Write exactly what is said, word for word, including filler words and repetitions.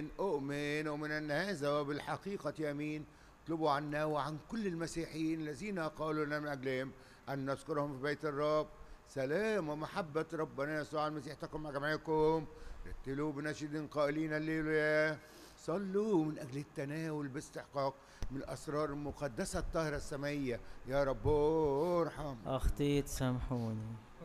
أؤمن ومن أن هذا وبالحقيقة يمين. اطلبوا عنا وعن كل المسيحيين الذين قالوا لنا من أجلهم أن نذكرهم في بيت الرب. سلام ومحبة ربنا يسوع المسيح تكن مع جميعكم. رتلوا بنشيد قائلين الليلويا. صلوا من أجل التناول باستحقاق من الأسرار المقدسة الطاهرة السمائية. يا رب ارحم. أخطيت سامحوني.